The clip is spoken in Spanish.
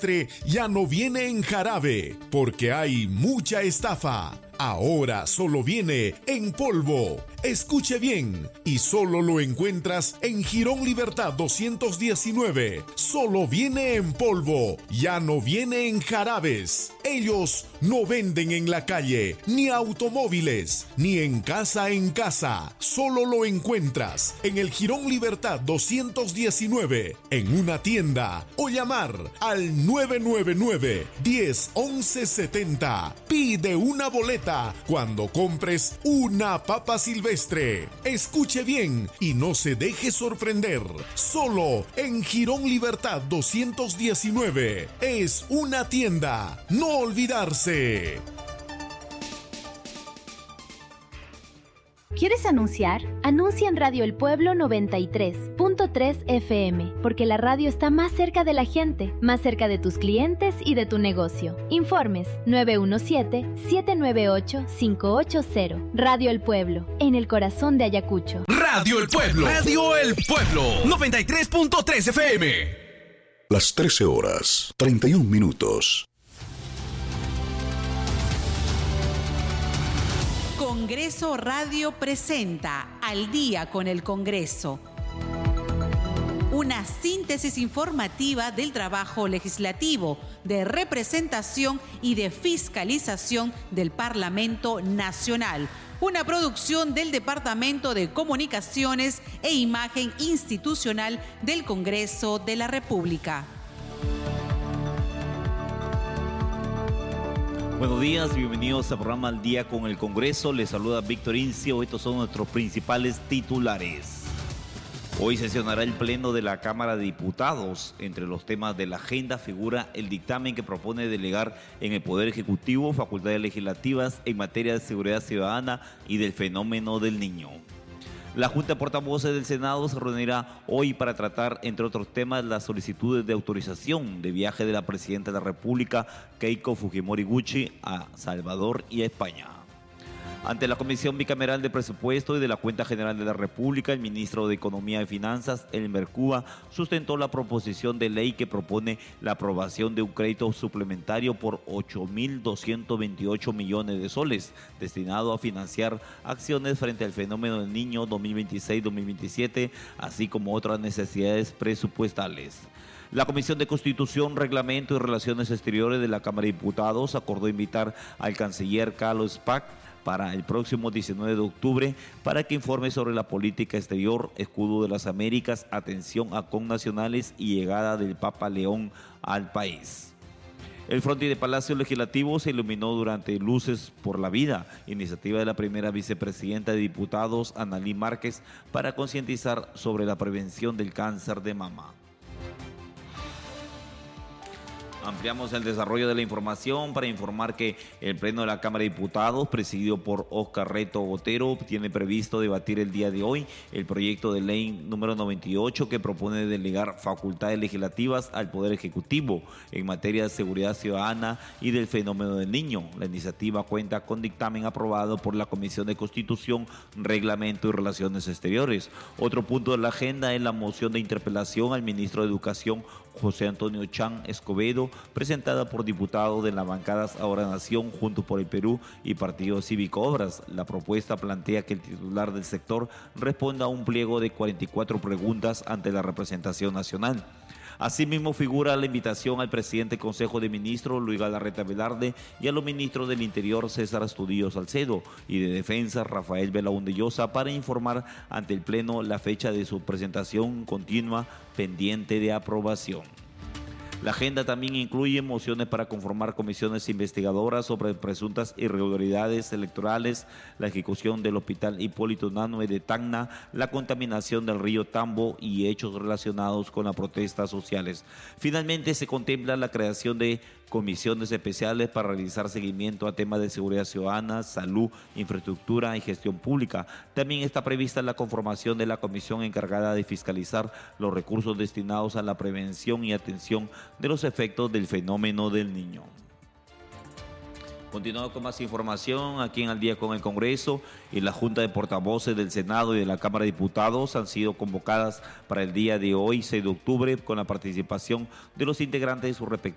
ya no viene en jarabe, porque hay mucha estafa. Ahora solo viene en polvo. Escuche bien, y solo lo encuentras en Jirón Libertad 219. Solo viene en polvo, ya no viene en jarabes. Ellos no venden en la calle, ni automóviles, ni en casa. Solo lo encuentras en el Jirón Libertad 219, en una tienda, o llamar al 999-10-1170. Pide una boleta cuando compres una papa silvestre. Escuche bien y no se deje sorprender. Solo en Jirón Libertad 219. Es una tienda. No olvidarse. ¿Quieres anunciar? Anuncia en Radio El Pueblo 93.3 FM, porque la radio está más cerca de la gente, más cerca de tus clientes y de tu negocio. Informes 917-798-580. Radio El Pueblo, en el corazón de Ayacucho. Radio El Pueblo. Radio El Pueblo 93.3 FM. Las 13 horas, 31 minutos. Congreso Radio presenta Al Día con el Congreso. Una síntesis informativa del trabajo legislativo, de representación y de fiscalización del Parlamento Nacional. Una producción del Departamento de Comunicaciones e Imagen Institucional del Congreso de la República. Buenos días, bienvenidos al programa Al Día con el Congreso. Les saluda Víctor Incio. Estos son nuestros principales titulares. Hoy sesionará el Pleno de la Cámara de Diputados. Entre los temas de la agenda figura el dictamen que propone delegar en el Poder Ejecutivo facultades legislativas en materia de seguridad ciudadana y del fenómeno del niño. La Junta de Portavoces del Senado se reunirá hoy para tratar, entre otros temas, las solicitudes de autorización de viaje de la Presidenta de la República, Keiko Fujimori Gucci, a Salvador y a España. Ante la Comisión Bicameral de Presupuesto y de la Cuenta General de la República, el ministro de Economía y Finanzas, Elmer Cuba, sustentó la proposición de ley que propone la aprobación de un crédito suplementario por 8.228 millones de soles, destinado a financiar acciones frente al fenómeno del niño 2026-2027, así como otras necesidades presupuestales. La Comisión de Constitución, Reglamento y Relaciones Exteriores de la Cámara de Diputados acordó invitar al canciller Carlos Spack para el próximo 19 de octubre para que informe sobre la política exterior, escudo de las Américas, atención a connacionales y llegada del Papa León al país. El frontis de Palacio Legislativo se iluminó durante Luces por la Vida, iniciativa de la primera vicepresidenta de Diputados, Analí Márquez, para concientizar sobre la prevención del cáncer de mama. Ampliamos el desarrollo de la información para informar que el Pleno de la Cámara de Diputados, presidido por Óscar Reto Botero, tiene previsto debatir el día de hoy el proyecto de ley número 98 que propone delegar facultades legislativas al Poder Ejecutivo en materia de seguridad ciudadana y del fenómeno del niño. La iniciativa cuenta con dictamen aprobado por la Comisión de Constitución, Reglamento y Relaciones Exteriores. Otro punto de la agenda es la moción de interpelación al ministro de Educación, José Antonio Chan Escobedo, presentada por diputados de las bancadas Ahora Nación, Juntos por el Perú y Partido Cívico Obras. La propuesta plantea que el titular del sector responda a un pliego de 44 preguntas ante la representación nacional. Asimismo, figura la invitación al presidente del Consejo de Ministros, Luis Galarreta Velarde, y a los ministros del Interior, César Astudillo Salcedo, y de Defensa, Rafael Belaúnde Llosa, para informar ante el Pleno la fecha de su presentación continua pendiente de aprobación. La agenda también incluye mociones para conformar comisiones investigadoras sobre presuntas irregularidades electorales, la ejecución del Hospital Hipólito Unanue de Tacna, la contaminación del río Tambo y hechos relacionados con las protestas sociales. Finalmente, se contempla la creación de comisiones especiales para realizar seguimiento a temas de seguridad ciudadana, salud, infraestructura y gestión pública. También está prevista la conformación de la comisión encargada de fiscalizar los recursos destinados a la prevención y atención de los efectos del fenómeno del niño. Continuamos con más información aquí en Al Día con el Congreso. Y la Junta de Portavoces del Senado y de la Cámara de Diputados han sido convocadas para el día de hoy, 6 de octubre, con la participación de los integrantes de sus respectivos